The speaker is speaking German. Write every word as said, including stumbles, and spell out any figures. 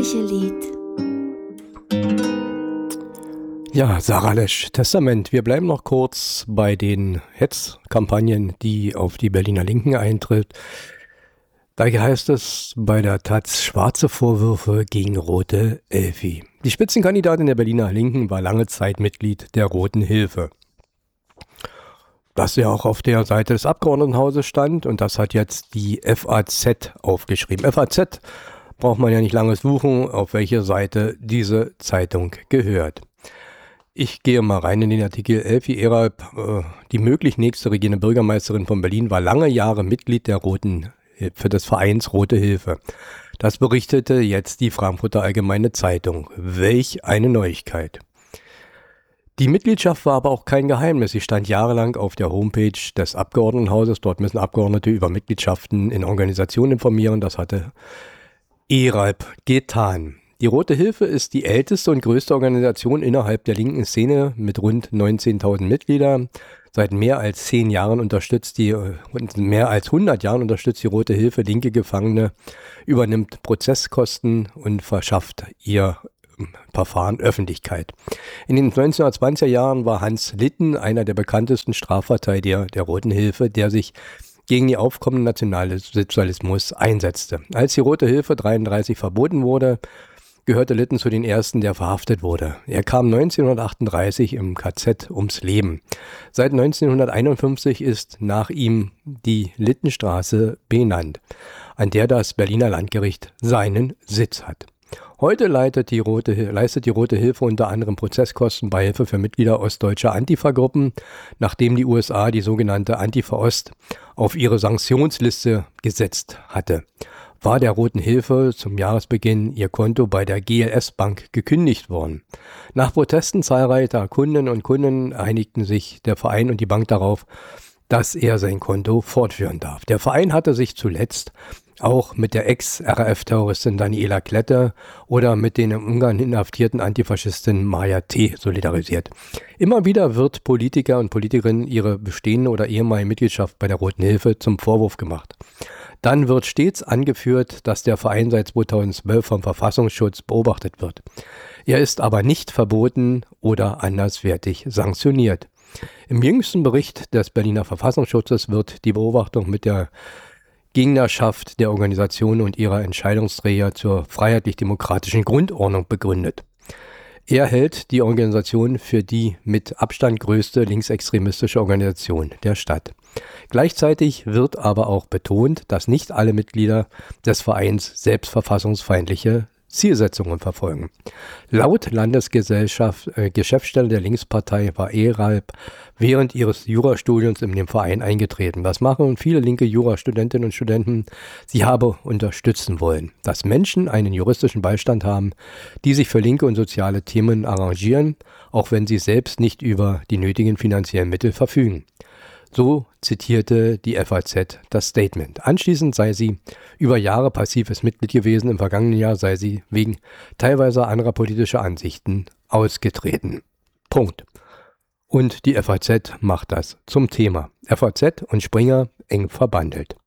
christliche Lied. Ja, Sarah Lesch, Testament. Wir bleiben noch kurz bei den Hetzkampagnen, die auf die Berliner Linken eintritt. Da heißt es bei der Taz schwarze Vorwürfe gegen Rote Elfi. Die Spitzenkandidatin der Berliner Linken war lange Zeit Mitglied der Roten Hilfe. Das ja auch auf der Seite des Abgeordnetenhauses stand und das hat jetzt die F A Z aufgeschrieben. F A Z braucht man ja nicht lange suchen, auf welche Seite diese Zeitung gehört. Ich gehe mal rein in den Artikel. Elfi Eralp, äh, die möglich nächste regierende Bürgermeisterin von Berlin, war lange Jahre Mitglied der Roten Hilfe, des Vereins Rote Hilfe. Das berichtete jetzt die Frankfurter Allgemeine Zeitung. Welch eine Neuigkeit. Die Mitgliedschaft war aber auch kein Geheimnis. Sie stand jahrelang auf der Homepage des Abgeordnetenhauses. Dort müssen Abgeordnete über Mitgliedschaften in Organisationen informieren. Das hatte Eralp getan. Die Rote Hilfe ist die älteste und größte Organisation innerhalb der linken Szene mit rund neunzehntausend Mitgliedern. Seit mehr als zehn Jahren unterstützt die, mehr als hundert Jahren unterstützt die Rote Hilfe linke Gefangene, übernimmt Prozesskosten und verschafft ihr Verfahren Öffentlichkeit. In den neunzehnhundertzwanziger Jahren war Hans Litten einer der bekanntesten Strafverteidiger der Roten Hilfe, der sich gegen die aufkommenden Nationalsozialismus einsetzte. Als die Rote Hilfe dreiunddreißig verboten wurde, gehörte Litten zu den ersten, der verhaftet wurde. Er kam neunzehnhundertachtunddreißig im K Z ums Leben. Seit neunzehnhunderteinundfünfzig ist nach ihm die Littenstraße benannt, an der das Berliner Landgericht seinen Sitz hat. Heute leitet die Rote, leistet die Rote Hilfe unter anderem Prozesskostenbeihilfe für Mitglieder ostdeutscher Antifa-Gruppen, nachdem die U S A die sogenannte Antifa-Ost auf ihre Sanktionsliste gesetzt hatte. War der Roten Hilfe zum Jahresbeginn ihr Konto bei der G L S-Bank gekündigt worden. Nach Protesten zahlreicher Kundinnen und Kunden einigten sich der Verein und die Bank darauf, dass er sein Konto fortführen darf. Der Verein hatte sich zuletzt auch mit der Ex-R A F-Terroristin Daniela Klette oder mit den im Ungarn inhaftierten Antifaschistin Maja T. solidarisiert. Immer wieder wird Politiker und Politikerinnen ihre bestehende oder ehemalige Mitgliedschaft bei der Roten Hilfe zum Vorwurf gemacht. Dann wird stets angeführt, dass der Verein seit zweitausendzwölf vom Verfassungsschutz beobachtet wird. Er ist aber nicht verboten oder anderswertig sanktioniert. Im jüngsten Bericht des Berliner Verfassungsschutzes wird die Beobachtung mit der Gegnerschaft der Organisation und ihrer Entscheidungsträger zur freiheitlich-demokratischen Grundordnung begründet. Er hält die Organisation für die mit Abstand größte linksextremistische Organisation der Stadt. Gleichzeitig wird aber auch betont, dass nicht alle Mitglieder des Vereins selbst verfassungsfeindliche Zielsetzungen verfolgen. Laut Landesgesellschaft, äh, Geschäftsstelle der Linkspartei war Eralp während ihres Jurastudiums in den Verein eingetreten. Das machen viele linke Jurastudentinnen und Studenten. Sie habe unterstützen wollen, dass Menschen einen juristischen Beistand haben, die sich für linke und soziale Themen arrangieren, auch wenn sie selbst nicht über die nötigen finanziellen Mittel verfügen. So zitierte die F A Z das Statement. Anschließend sei sie über Jahre passives Mitglied gewesen. Im vergangenen Jahr sei sie wegen teilweise anderer politischer Ansichten ausgetreten. Punkt. Und die F A Z macht das zum Thema. F A Z und Springer eng verbandelt.